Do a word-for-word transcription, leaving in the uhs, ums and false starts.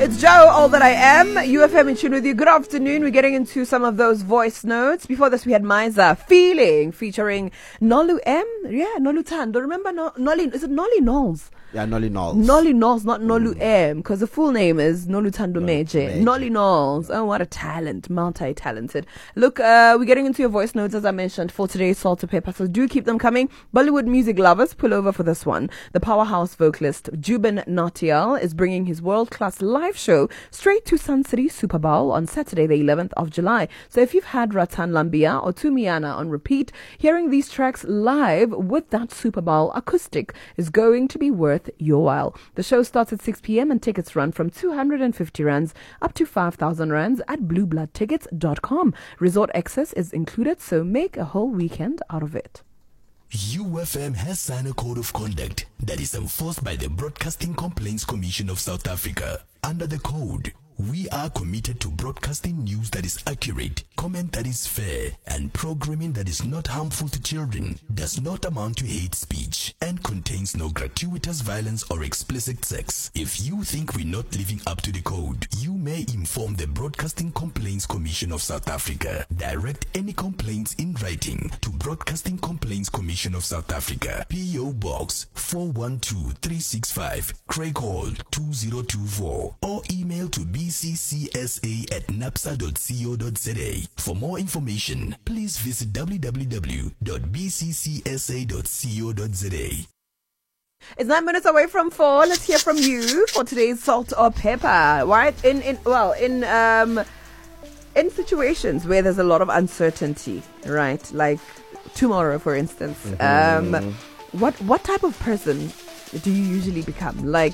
It's Joe, all that I am. U F M in tune with you. Good afternoon. We're getting into some of those voice notes. Before this, we had Miza Feeling featuring Nolu M. Yeah, Nolu Tando. Remember no- Nolly? Is it Nolly Knowles? Yeah, Nolly Knowles. Nolly Knowles, not Nolu mm. M, because the full name is Nolu Tando Meje. Meje. Nolly Knowles. Oh, what a talent. Multi-talented. Look, uh, we're getting into your voice notes, as I mentioned, for today's Salt to Pepper. So do keep them coming. Bollywood music lovers, pull over for this one. The powerhouse vocalist Jubin Nautiyal is bringing his world-class live show straight to Sun City Super Bowl on Saturday, the eleventh of July. So if you've had Ratan Lambia or Tumiana on repeat, hearing these tracks live with that Super Bowl acoustic is going to be worth your while. The show starts at six p.m. and tickets run from two hundred fifty rands up to five thousand rands at blue blood tickets dot com. Resort access is included, so make a whole weekend out of it. U F M has signed a code of conduct that is enforced by the Broadcasting Complaints Commission of South Africa. Under the code, we are committed to broadcasting news that is accurate, comment that is fair, and programming that is not harmful to children, does not amount to hate speech, and contains no gratuitous violence or explicit sex. If you think we're not living up to the code, you may inform the Broadcasting Complaints Commission of South Africa. Direct any complaints in writing to Broadcasting Complaints Commission of South Africa, P O Box four one two three six five, Craig Hall two zero two four, or email to b c c s a at napsa dot co dot z a. For more information, please visit w w w dot b c c s a dot co dot z a. It's nine minutes away from four. Let's hear from you for today's Salt or Pepper. Right? In in well, in um in situations where there's a lot of uncertainty, right? Like tomorrow, for instance. Mm-hmm. Um what what type of person do you usually become? Like,